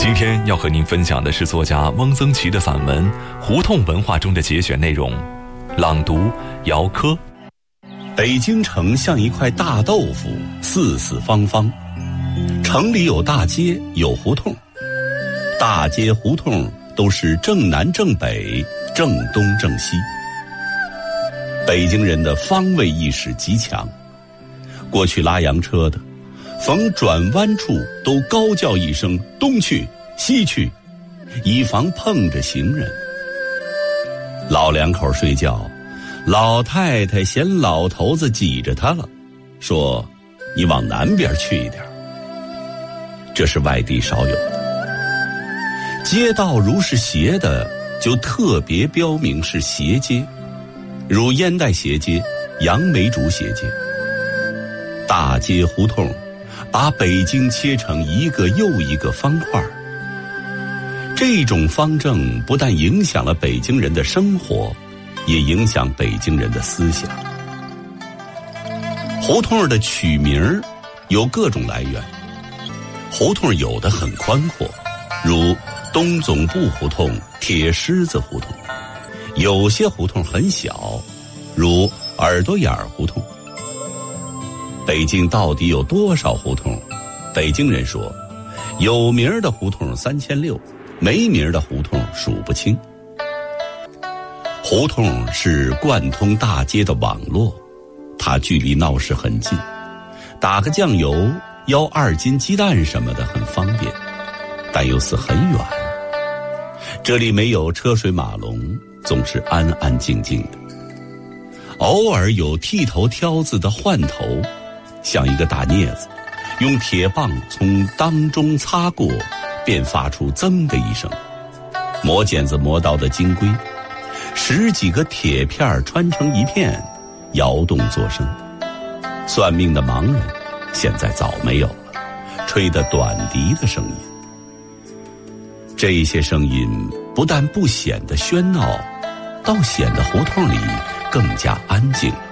今天要和您分享的是作家汪曾祺的散文《胡同文化》中的节选内容，朗读姚科。 北京城像一块大豆腐，四四方方。城里有大街，有胡同，大街胡同都是正南正北，正东正西。北京人的方位意识极强，过去拉洋车的逢转弯处都高叫一声东去西去，以防碰着行人。老两口睡觉，老太太嫌老头子挤着他了，说你往南边去一点。这是外地少有的。街道如是斜的，就特别标明是斜街，如烟袋斜街、杨梅竹斜街。大街胡同把北京切成一个又一个方块，这种方正不但影响了北京人的生活，也影响北京人的思想。胡同的取名有各种来源，胡同有的很宽阔，如东总部胡同、铁狮子胡同；有些胡同很小，如耳朵眼胡同。北京到底有多少胡同？北京人说，有名的胡同3600，没名的胡同数不清。胡同是贯通大街的网络，它距离闹市很近，打个酱油、舀2斤鸡蛋什么的很方便，但又似很远。这里没有车水马龙，总是安安静静的。偶尔有剃头挑子的换头，像一个大镊子，用铁棒从当中擦过，便发出噌的一声。磨剪子磨刀的金龟，10几个铁片穿成一片，摇动作声。算命的盲人现在早没有了，吹得短笛的声音。这些声音不但不显得喧闹，倒显得胡同里更加安静。